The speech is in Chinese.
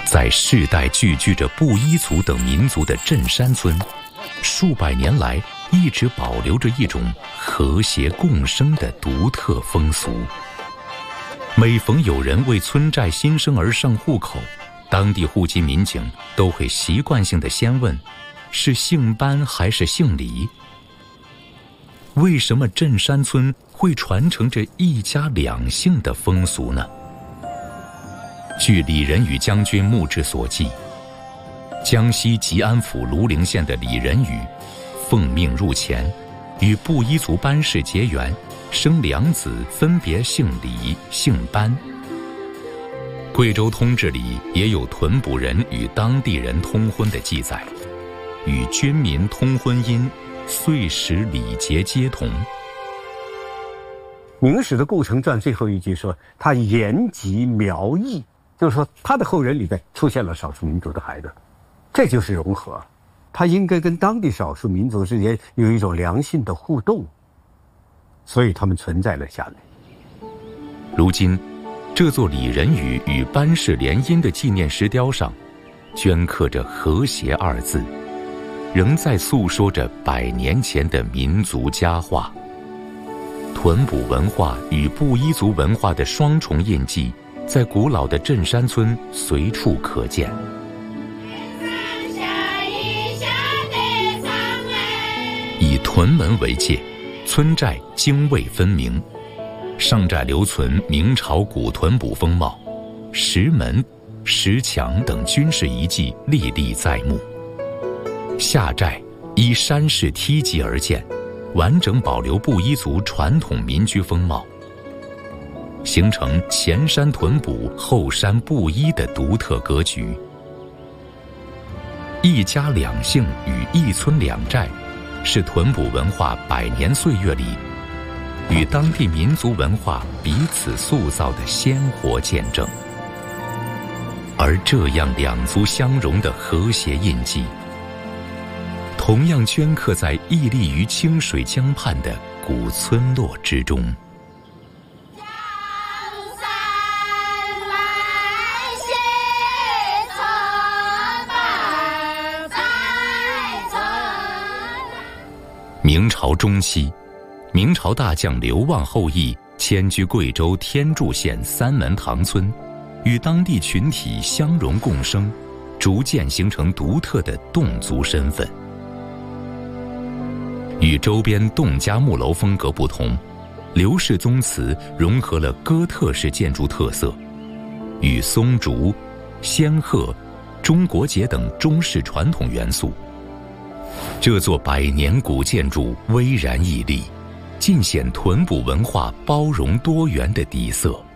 在世代聚居着布依族等民族的镇山村，数百年来一直保留着一种和谐共生的独特风俗。每逢有人为村寨新生儿上户口，当地户籍民警都会习惯性地先问，是姓班还是姓李？为什么镇山村会传承着一家两姓的风俗呢？据李仁宇将军墓志所记，江西吉安府庐陵县的李仁宇奉命入前，与布依族班氏结缘，生两子，分别姓李、姓班。贵州通志里也有屯捕人与当地人通婚的记载，与军民通婚姻，岁时礼节皆同。 明史的顾城传最后一句说，他延及苗裔，就是说他的后人里边出现了少数民族的孩子，这就是融合。他应该跟当地少数民族之间有一种良性的互动，所以他们存在了下来。 如今这座李仁宇与班氏联姻的纪念石雕上，镌刻着和谐二字，仍在诉说着100年前的民族佳话。屯捕文化与布依族文化的双重印记，在古老的镇山村随处可见。以屯门为界，村寨泾渭分明，上寨留存明朝古屯捕风貌，石门、石墙等军事遗迹历历在目。下寨依山势梯级而建，完整保留布依族传统民居风貌，形成前山屯捕、后山布依的独特格局。一家两姓与一村两寨，是屯捕文化100年岁月里与当地民族文化彼此塑造的鲜活见证。而这样两族相融的和谐印记，同样镌刻在屹立于清水江畔的古村落之中。明朝中期，明朝大将刘望后裔迁居贵州天柱县三门塘村，与当地群体相融共生，逐渐形成独特的侗族身份。与周边侗家木楼风格不同，刘氏宗祠融合了哥特式建筑特色，与松竹、仙鹤、中国结等中式传统元素。这座100年古建筑巍然屹立，尽显屯捕文化包容多元的底色。